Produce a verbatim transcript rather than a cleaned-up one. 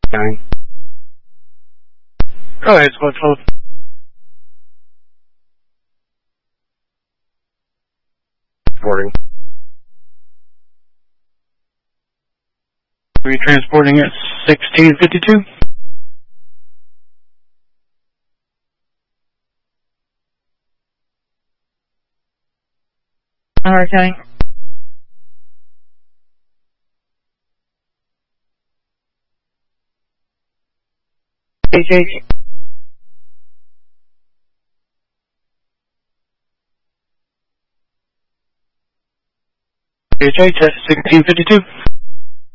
Nine. Go ahead, squad twelve. Reporting. Are you transporting at sixteen fifty-two? Okay. H H. H H at sixteen fifty-two.